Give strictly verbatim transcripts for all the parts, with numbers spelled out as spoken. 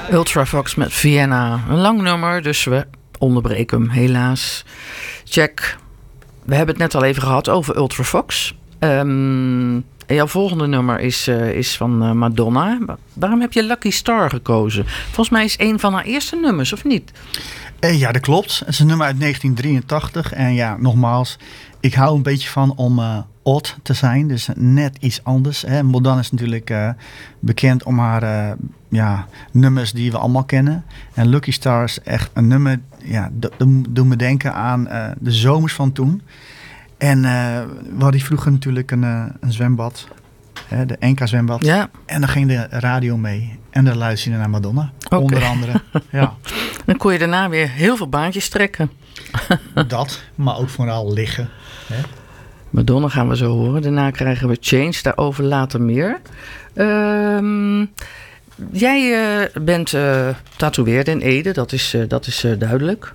Ultravox met Vienna. Een lang nummer, dus we onderbreken hem helaas. Jack, we hebben het net al even gehad over Ultravox. Um, en jouw volgende nummer is, uh, is van uh, Madonna. Waarom heb je Lucky Star gekozen? Volgens mij is een van haar eerste nummers, of niet? Uh, ja, dat klopt. Het is een nummer uit negentien drieëntachtig. En ja, nogmaals, ik hou een beetje van om uh, odd te zijn. Dus net iets anders. Hè. Madonna is natuurlijk uh, bekend om haar uh, ja, nummers die we allemaal kennen. En Lucky Star is echt een nummer, ja, dat doet me denken aan uh, de zomers van toen. En uh, we hadden vroeger natuurlijk een, uh, een zwembad. Hè, de Enka zwembad. Ja. En dan ging de radio mee. En dan luisterde je naar Madonna. Okay. Onder andere. Ja. Dan kon je daarna weer heel veel baantjes trekken. Dat, maar ook vooral liggen. Hè? Madonna gaan we zo horen. Daarna krijgen we Change, daarover later meer. Um, jij uh, bent uh, tatoeëerder in Ede, dat is, uh, dat is uh, duidelijk.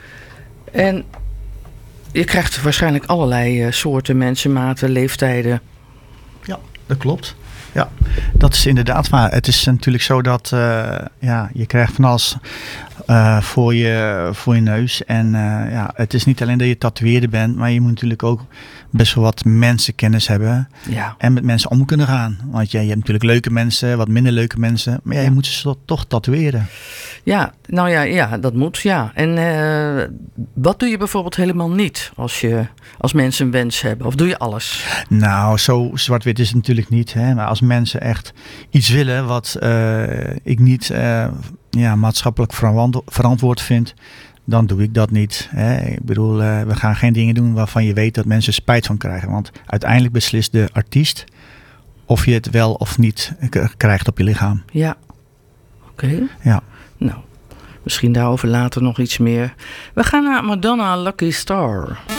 En je krijgt waarschijnlijk allerlei uh, soorten mensen, maten, leeftijden. Ja, dat klopt. Ja, dat is inderdaad waar. Het is natuurlijk zo dat uh, ja, je krijgt van alles uh, voor, je, voor je neus. En uh, ja, het is niet alleen dat je tatoeëerder bent, maar je moet natuurlijk ook best wel wat mensenkennis hebben. Ja. En met mensen om kunnen gaan. Want ja, je hebt natuurlijk leuke mensen, wat minder leuke mensen. Maar ja, je ja. moet ze toch tatoeëren. Ja, nou ja, ja, dat moet, ja. En uh, wat doe je bijvoorbeeld helemaal niet als, je, als mensen een wens hebben? Of doe je alles? Nou, zo zwart-wit is het natuurlijk niet. Hè? Maar als mensen echt iets willen wat uh, ik niet uh, ja, maatschappelijk verantwoord vind, dan doe ik dat niet. Hè? Ik bedoel, uh, we gaan geen dingen doen waarvan je weet dat mensen spijt van krijgen. Want uiteindelijk beslist de artiest of je het wel of niet k- krijgt op je lichaam. Ja, oké. Okay. Ja. Nou, misschien daarover later nog iets meer. We gaan naar Madonna Lucky Star.